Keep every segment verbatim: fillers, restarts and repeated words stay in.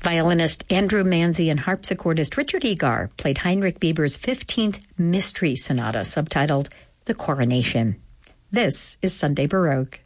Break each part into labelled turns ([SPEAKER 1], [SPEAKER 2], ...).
[SPEAKER 1] Violinist Andrew Manzi and harpsichordist Richard Egar played Heinrich Bieber's fifteenth Mystery Sonata, subtitled The Coronation. This is Sunday Baroque.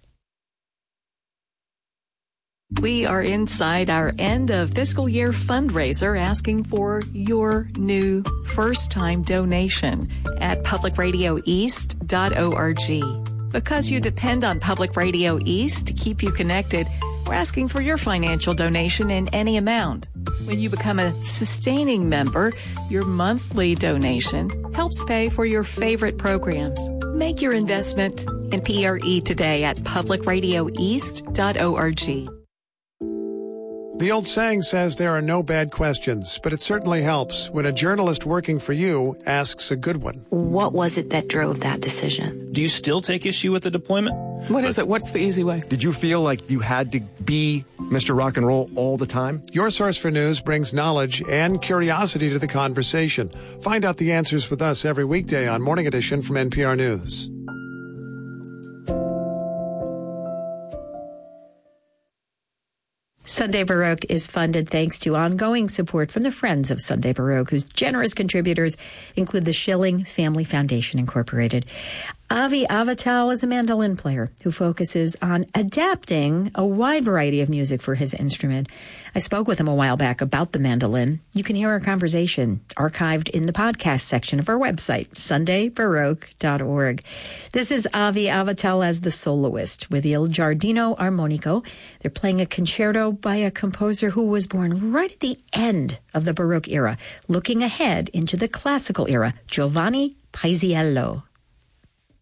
[SPEAKER 2] We are inside our end of fiscal year fundraiser asking for your new first-time donation at public radio east dot org. Because you depend on Public Radio East to keep you connected, we're asking for your financial donation in any amount. When you become a sustaining member, your monthly donation helps pay for your favorite programs. Make your investment in P R E today at public radio east dot org.
[SPEAKER 3] The old saying says there are no bad questions, but it certainly helps when a journalist working for you asks a good one.
[SPEAKER 4] What was it that drove that decision?
[SPEAKER 5] Do you still take issue with the deployment?
[SPEAKER 6] What is it? What's the easy way?
[SPEAKER 7] Did you feel like you had to be Mister Rock and Roll all the time?
[SPEAKER 3] Your Source for News brings knowledge and curiosity to the conversation. Find out the answers with us every weekday on Morning Edition from N P R News.
[SPEAKER 1] Sunday Baroque is funded thanks to ongoing support from the Friends of Sunday Baroque, whose generous contributors include the Schilling Family Foundation, Incorporated. Avi Avital is a mandolin player who focuses on adapting a wide variety of music for his instrument. I spoke with him a while back about the mandolin. You can hear our conversation archived in the podcast section of our website, sunday baroque dot org. This is Avi Avital as the soloist with Il Giardino Armonico. They're playing a concerto by a composer who was born right at the end of the Baroque era, looking ahead into the classical era, Giovanni Paisiello.